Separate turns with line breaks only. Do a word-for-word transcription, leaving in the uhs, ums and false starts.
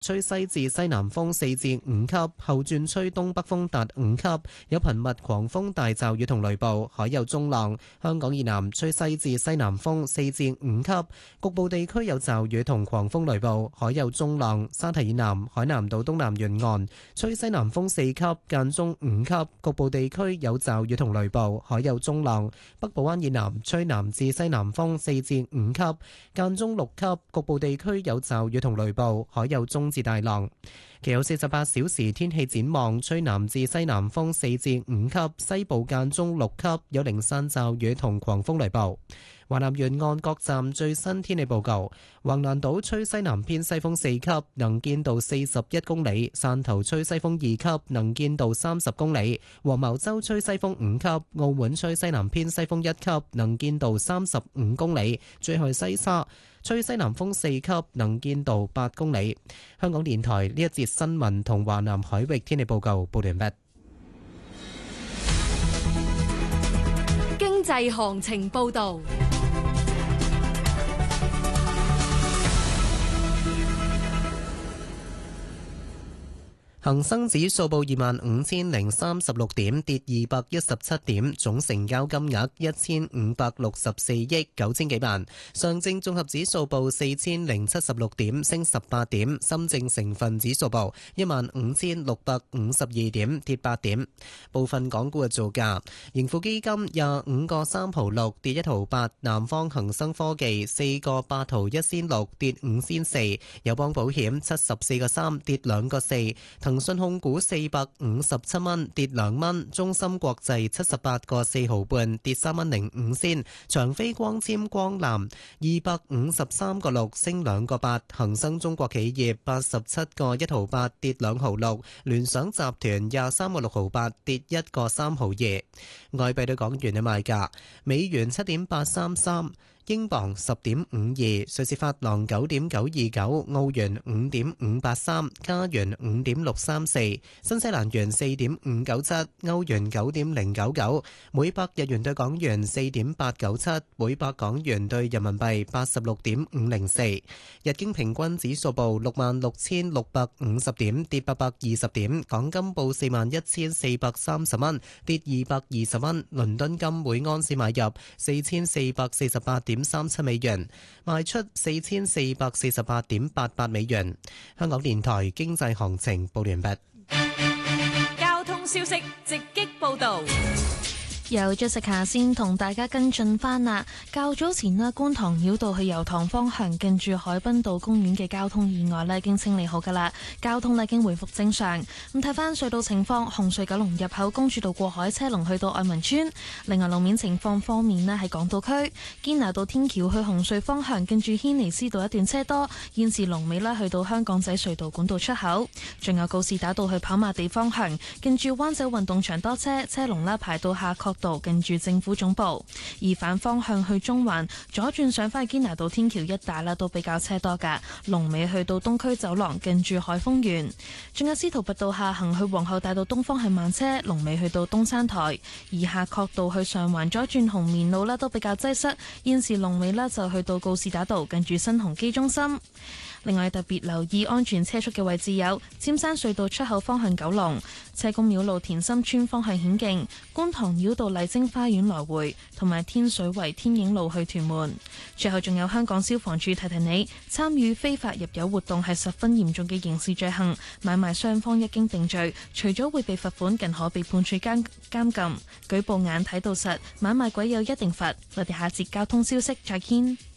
吹西至西南風四至五級，後轉吹東北風達五級，有頻密狂風大驟雨同雷暴，海有中浪。香港以南吹西至西南風四至五級，局部地區有驟雨同狂風雷暴，海有中浪。沙堤以南海南島東南沿岸吹西南風四級，間中五級，局部地區有驟雨同雷暴，海有中浪。北部灣以南吹南至西南風四至五級，間中六級，局部地區有驟雨同雷暴，海有中至大浪。其後四十八小時天氣展望，吹南至西南風四至五級，西部間中六級，有零散驟雨同狂風雷暴。華南沿岸各站最新天氣報告：橫瀾島吹西南偏西風四級，能見度四十一公里；汕頭吹西風二級，能見度三十公里；黃茅洲吹西風五級；澳門吹西南偏西風一級，能見度三十五公里；最後西沙吹西南風四級，能見度八公里。香港電台呢一節新聞同華南海域天氣報告報完畢。
經濟行情報導。
恒生指數報二萬五千零三十六點，跌二百一十七點，總成交金額一千五百六十四億九千幾萬。上證綜合指數報四千零七十六點，升十八點。深證成分指數報一萬五千六百五十二點，跌八點。部分港股嘅造價：盈富基金廿五個三毫六，跌一毫八；南方恒生科技四個八毫一仙六，跌五仙四；友邦保險七十四個三，跌兩個四。騰訊控股四百五十七蚊，跌兩蚊；中芯國際七十八個四毫半，跌三蚊零五仙；長飛光纖光纜二百五十三個六，升兩個八；恒生中國企業八十七個一毫八，跌兩毫六；聯想集團廿三個六毫八，跌一個三毫二。外幣對港元嘅賣價：美元七點八三三。英鎊十點五二，瑞士法郎九點九二九，澳元五點五八三，加元五點六三四，新西蘭元四點五九七，歐元九點零九九，每百日元對港元四點八九七，每百港元對人民幣八十六點五零四。日經平均指數報六萬六千六百五十點，跌八百二十點。港金報四萬一千四百三十蚊，跌二百二十蚊。倫敦金每安士買入四千四百四十八點三七美元，賣出四千四百四十八點八八美元。香港電台經濟行情報完畢。
交通消息直擊報道。
由 Jessica 先同大家跟進翻啦。較早前呢，觀塘繞道去油塘方向近住海濱道公園嘅交通意外呢已經清理好噶啦，交通呢已經回復正常。咁睇翻隧道情況，紅隧九龍入口公主道過海車龍去到愛民村。另外路面情況方面呢，喺港島區堅拿道天橋去紅隧方向近住軒尼詩道一段車多，現時龍尾呢去到香港仔隧道管道出口。仲有告士打道去跑馬地方向近住灣仔運動場多車，車龍呢排到夏慤道近住政府總部，而反方向去中環左轉上返去堅拿道天橋一帶啦，都比較車多噶。龍尾去到東區走廊近住海峰園，仲有司徒拔道下行去皇后大道東方係慢車，龍尾去到東山台，而夏慤道去上環左轉紅棉路啦都比較擠塞，現時龍尾啦就去到告士打道近住新鴻基中心。另外特別留意安全車速嘅位置有尖山隧道出口方向九龍、車公廟路田心村方向顯徑、觀塘繞道麗晶花園來回，同埋天水圍天影路去屯門。最後仲有香港消防處提提你，參與非法入油活動係十分嚴重嘅刑事罪行，買賣雙方一經定罪，除咗會被罰款，更可被判處監監禁。舉報眼睇到實，買賣鬼有一定罰。我哋下節交通消息再見。